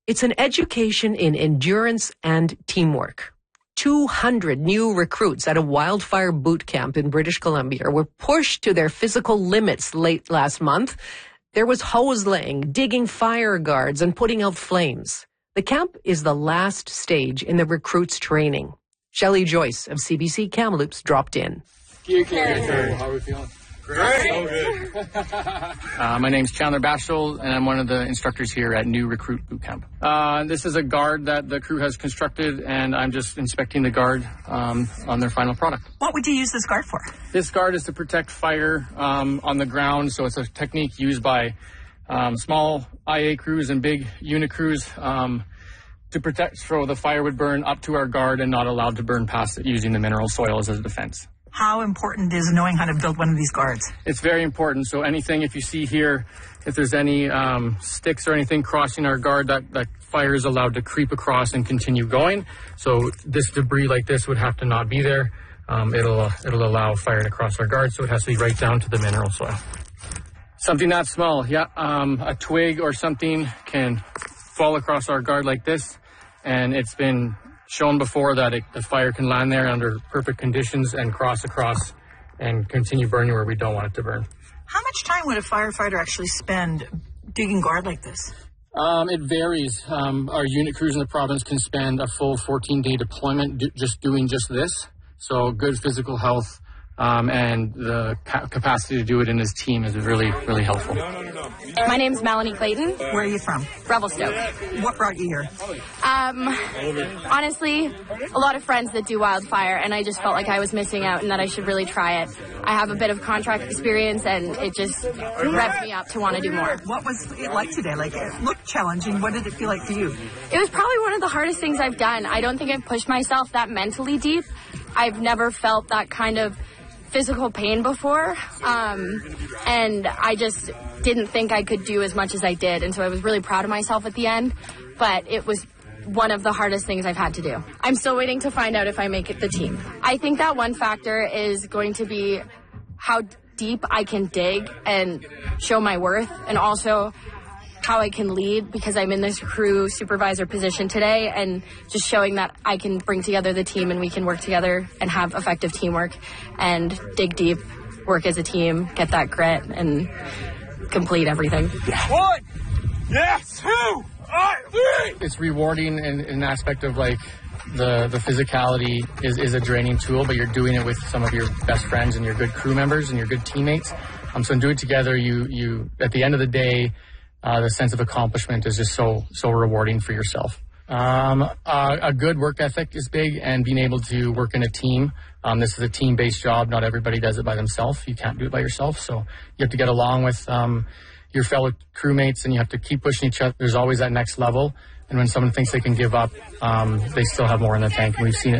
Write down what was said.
It's an education in endurance and teamwork. 200 new recruits at a wildfire boot camp in British Columbia were pushed to their physical limits late last month. There was hose laying, digging fire guards, and putting out flames. The camp is the last stage in the recruits' training. Shelley Joyce of CBC Kamloops dropped in. How are we feeling? Great. So good. My name's Chandler Batchel, and I'm one of the instructors here at New Recruit Boot Camp. This is a guard that the crew has constructed, and I'm just inspecting the guard on their final product. What would you use this guard for? This guard is to protect fire on the ground, so it's a technique used by small IA crews and big unit crews to protect so the fire would burn up to our guard and not allowed to burn past it using the mineral soil as a defense. How important is knowing how to build one of these guards? It's very important. So anything, if you see here, if there's any sticks or anything crossing our guard, that fire is allowed to creep across and continue going. So this debris like this would have to not be there. It'll allow fire to cross our guard, so it has to be right down to the mineral soil. Something that small, a twig or something can fall across our guard like this, and it's been shown before that the fire can land there under perfect conditions and cross across and continue burning where we don't want it to burn. How much time would a firefighter actually spend digging guard like this? It varies. Our unit crews in the province can spend a full 14-day deployment doing just this. So good physical health and the capacity to do it in his team is really, really helpful. My name's Melanie Clayton. Where are you from? Revelstoke. What brought you here? Honestly, a lot of friends that do wildfire, and I just felt like I was missing out and that I should really try it. I have a bit of contract experience, and it just revved me up to want to do more. What was it like today? Like, it looked challenging. What did it feel like for you? It was probably one of the hardest things I've done. I don't think I've pushed myself that mentally deep. I've never felt that kind of physical pain before, and I just didn't think I could do as much as I did, and so I was really proud of myself at the end, but it was one of the hardest things I've had to do. I'm still waiting to find out if I make it the team. I think that one factor is going to be how deep I can dig and show my worth, and also how I can lead, because I'm in this crew supervisor position today, and just showing that I can bring together the team and we can work together and have effective teamwork and dig deep, work as a team, get that grit, and complete everything. 1, 2, 3. It's rewarding in an aspect of like the physicality is a draining tool, but you're doing it with some of your best friends and your good crew members and your good teammates. So in doing it together, you at the end of the day, the sense of accomplishment is just so rewarding for yourself. A good work ethic is big, and being able to work in a team. This is a team-based job. Not everybody does it by themselves. You can't do it by yourself. So you have to get along with your fellow crewmates, and you have to keep pushing each other. There's always that next level. And when someone thinks they can give up, they still have more in the tank. And we've seen it